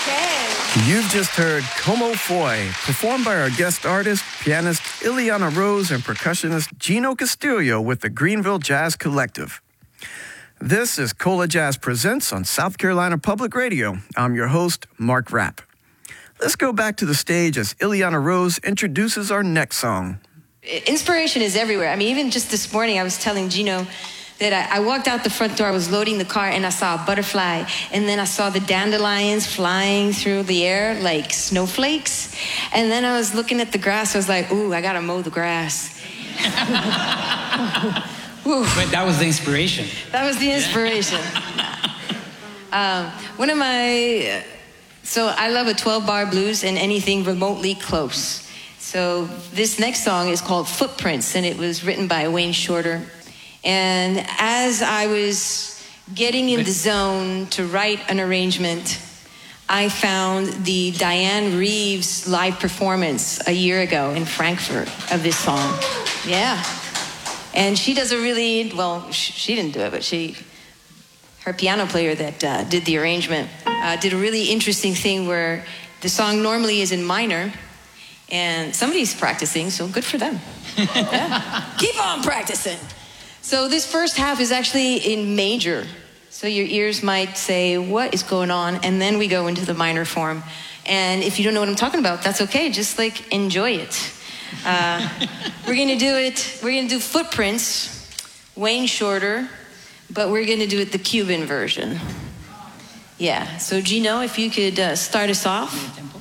Okay. You've just heard Como Foi, performed by our guest artist, pianist Ileana Rose and percussionist Gino Castillo with the Greenville Jazz Collective. This is Cola Jazz Presents on South Carolina Public Radio. I'm your host, Mark Rapp. Let's go back to the stage as Ileana Rose introduces our next song. Inspiration is everywhere. I mean, even just this morning, I was telling Gino that I walked out the front door, I was loading the car, and I saw a butterfly, and then I saw the dandelions flying through the air like snowflakes, and then I was looking at the grass, I was like, ooh, I gotta mow the grass. But that was the inspiration. That was the inspiration. So I love a 12-bar blues and anything remotely close. So this next song is called Footprints, and it was written by Wayne Shorter. And as I was getting in the zone to write an arrangement, I found the Diane Reeves live performance a year ago in Frankfurt of this song. Yeah. And she does a really, well, she didn't do it, but her piano player that did the arrangement did a really interesting thing where the song normally is in minor, and somebody's practicing, so good for them. Yeah. Keep on practicing. So this first half is actually in major. So your ears might say, what is going on? And then we go into the minor form. And if you don't know what I'm talking about, that's okay. Just like enjoy it. We're going to do Footprints, Wayne Shorter, but we're going to do it the Cuban version. Yeah. So Gino, if you could start us off.